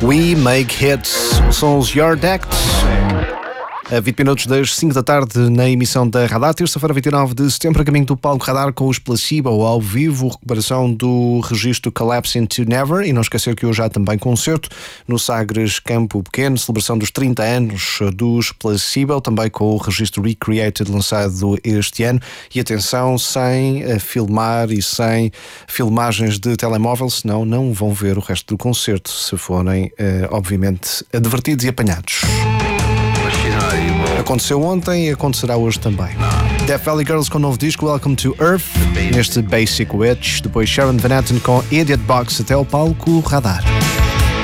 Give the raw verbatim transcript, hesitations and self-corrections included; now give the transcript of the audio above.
We Make Hits, são os Yard Act. A vinte minutos das cinco da tarde na emissão da Radar, terça-feira, vinte e nove de setembro, a caminho do palco Radar com os Placebo ao vivo, recuperação do registro Collapse into Never, e não esquecer que hoje há também concerto no Sagres Campo Pequeno, celebração dos trinta anos dos Placebo, também com o registro Recreated lançado este ano, e atenção, sem filmar e sem filmagens de telemóvel, senão não vão ver o resto do concerto, se forem, obviamente, advertidos e apanhados. Aconteceu ontem e acontecerá hoje também. Death Valley Girls com o novo disco Welcome to Earth, neste Basic Witch. Depois Sharon Van Etten com Idiot Box até ao palco Radar.